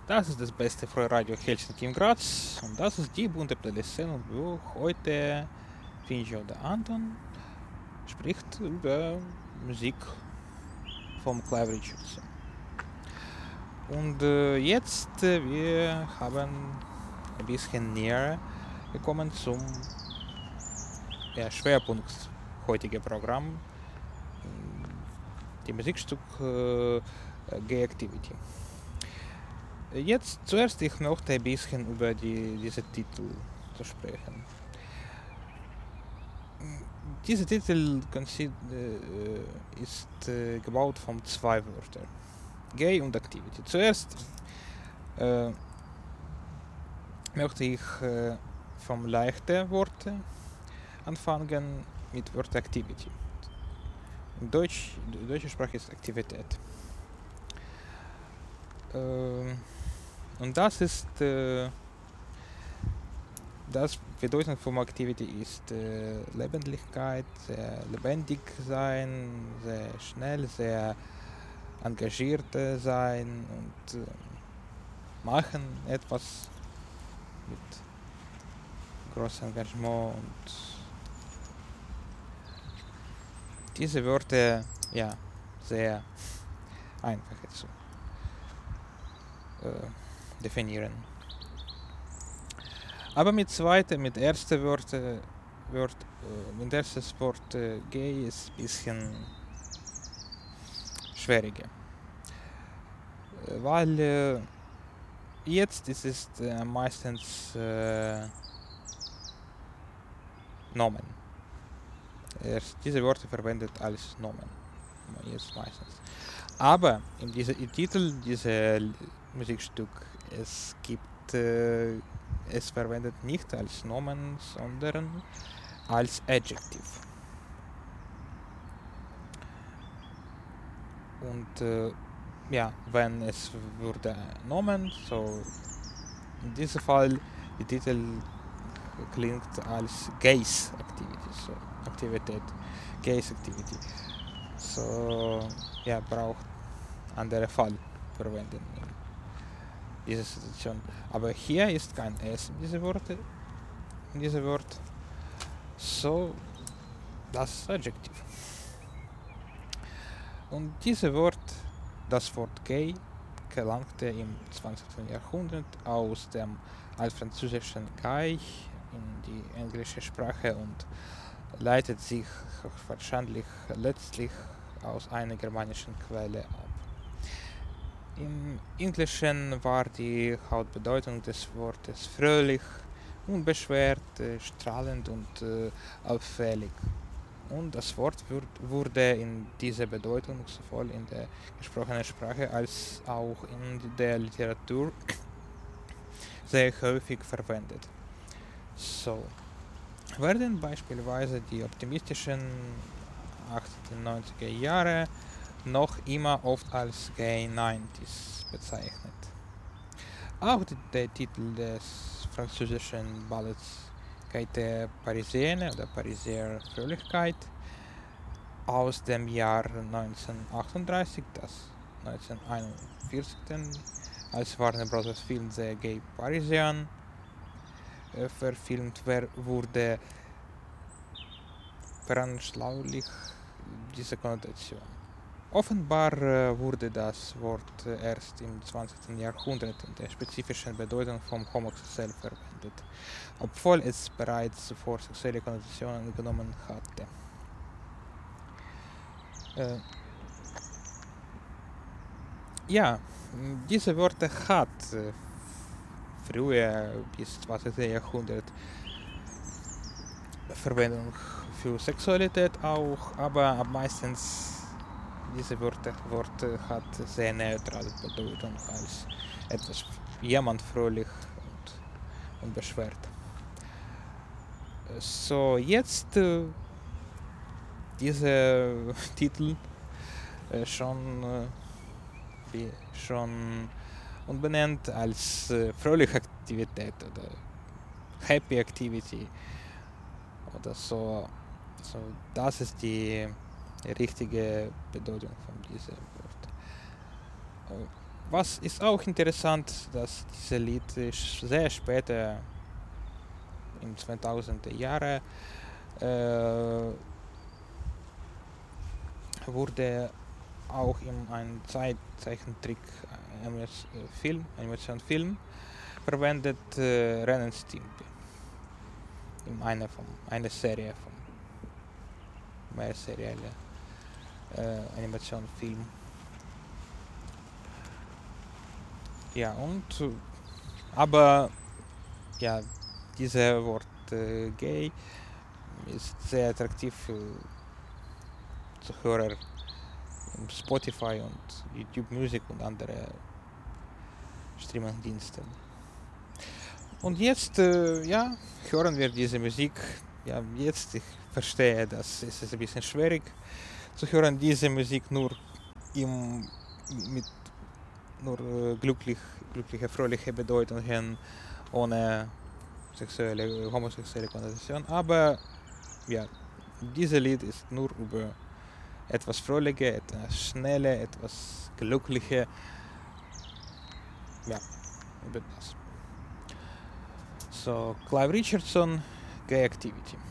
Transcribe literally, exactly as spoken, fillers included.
Das ist das beste für Radio Helsinki im Graz und das ist die bunte Playlist, wo heute Finji oder Anton spricht über Musik von Clive Richardson. Und äh, jetzt äh, wir haben ein bisschen näher gekommen zum ja, Schwerpunkt heutigen Programm, die Musikstück äh, Gay Activity. Jetzt zuerst ich möchte ein bisschen über die, diese Titel zu sprechen. Dieser Titel äh, ist äh, gebaut von zwei Wörtern. Gay und Activity. Zuerst äh, möchte ich äh, vom leichten Wort anfangen mit Wort Activity. In Deutsch, die deutsche Sprache ist Aktivität. Äh, und das ist äh, das Bedeutung von Activity ist äh, Lebendigkeit, sehr lebendig sein, sehr schnell, sehr engagiert sein und äh, machen etwas mit großem Engagement und diese Wörter ja sehr einfach zu äh, definieren. Aber mit zweiten, mit ersten Wort, Wort äh, mit erstes Wort äh, gay ist ein bisschen schwieriger. Äh, weil äh, jetzt ist es äh, meistens äh, Nomen. Erst diese Worte verwendet als Nomen. Jetzt meistens. Aber in diesem Titel dieses Musikstück es gibt äh, es verwendet nicht als Nomen, sondern als Adjektiv. Und äh, ja, wenn es würde Nomen, so in diesem Fall der Titel klingt als Gaze Activity, so Aktivität, Gaze Activity. So ja, braucht andere Fall verwenden in dieser Situation. Aber hier ist kein S in diese Worte, in diese Wort. So, das ist Adjektiv. Und dieses Wort, das Wort gay, gelangte im zwanzigsten Jahrhundert aus dem altfranzösischen Gay in die englische Sprache und leitet sich wahrscheinlich letztlich aus einer germanischen Quelle ab. Im Englischen war die Hauptbedeutung des Wortes fröhlich, unbeschwert, strahlend und äh, auffällig. Und das Wort wurde in dieser Bedeutung sowohl in der gesprochenen Sprache als auch in der Literatur sehr häufig verwendet. So werden beispielsweise die optimistischen achtzehnhundertneunziger Jahre noch immer oft als Gay Nineties bezeichnet. Auch der Titel des französischen Ballets Gaieté Parisienne oder Pariser Fröhlichkeit aus dem Jahr neunzehnhundertachtunddreißig, das neunzehnhunderteinundvierzig als Warner Bros. Film The Gay Parisian äh, verfilmt wurde, veranschaulicht diese Konnotation. Offenbar äh, wurde das Wort äh, erst im zwanzigsten Jahrhundert in der spezifischen Bedeutung vom homosexuell verwendet, obwohl es bereits zuvor sexuelle Konnotationen genommen hatte. Äh, ja, diese Worte hat äh, früher bis zwanzigsten Jahrhundert Verwendung für Sexualität auch, aber meistens diese Worte, Worte hat sehr neutrale Bedeutung als etwas jemand fröhlich und unbeschwert. So, jetzt äh, dieser Titel äh, schon, äh, wie schon umbenannt als äh, fröhliche Aktivität oder Happy Activity oder so. So, das ist die richtige Bedeutung von diesem Wort. Was ist auch interessant, dass dieses Lied ist sehr später, im zweitausender Jahre, äh, wurde auch in einem Zeit Zeichentrick Film, Animationsfilm verwendet, äh, Ren and Stimpy. In einer von einer Serie von mehr serielle äh, Animationsfilm. Ja, und äh, aber ja, dieses Wort äh, gay ist sehr attraktiv für Zuhörer im Spotify und YouTube Music und andere Streaming-Diensten. Und jetzt, äh, ja, hören wir diese Musik. Ja, jetzt, ich verstehe, dass es ist ein bisschen schwierig zu hören, diese Musik nur im, mit nur äh, glücklich, glückliche, fröhliche Bedeutungen ohne sexuelle, homosexuelle Konnotation. Aber ja, dieses Lied ist nur über etwas Fröhliche, etwas Schnelle, etwas Glückliche. Ja, über das. So, Clive Richardson, Gay Activity.